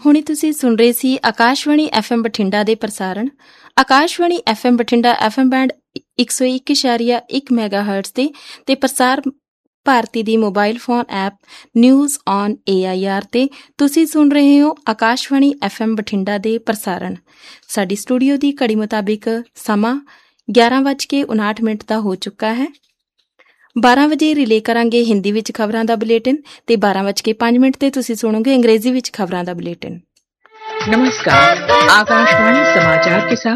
ਹੁਣੇ ਤੁਸੀਂ ਸੁਣ ਰਹੇ ਸੀ ਆਕਾਸ਼ਵਾਣੀ FM ਬਠਿੰਡਾ ਦੇ ਪ੍ਰਸਾਰਣ। Akashvani FM Bathinda FM band 101.1 ਮੈਗਾਹਰਟਜ਼ ਤੇ ਪ੍ਰਸਾਰ ਭਾਰਤੀ ਦੀ mobile phone app news on AIR ਤੇ ਤੁਸੀਂ ਸੁਣ ਰਹੇ ਹੋ ਆਕਾਸ਼ਵਾਣੀ FM ਬਠਿੰਡਾ ਦੇ ਪ੍ਰਸਾਰਣ। ਸਾਡੀ ਸਟੂਡੀਓ ਦੀ ਘੜੀ ਮੁਤਾਬਿਕ ਸਮਾਂ 11:59 ਦਾ ਹੋ ਚੁੱਕਾ ਹੈ। 12 ਵਜੇ ਰਿਲੇ ਕਰਾਂਗੇ ਹਿੰਦੀ ਵਿੱਚ ਖਬਰਾਂ ਦਾ ਬੁਲੇਟਿਨ ਤੇ 12:05 ਤੇ ਤੁਸੀਂ ਸੁਣੋਗੇ ਅੰਗਰੇਜ਼ੀ ਵਿੱਚ ਖਬਰਾਂ ਦਾ ਬੁਲੇਟਿਨ। नमस्कार, आकाशवाणी समाचार के साथ